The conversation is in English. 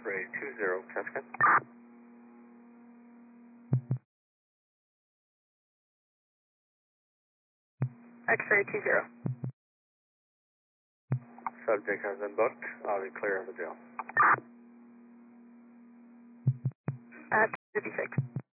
X-ray 20, Jessica. X-ray 20. Subject has been booked. I'll be clear of the jail. 56.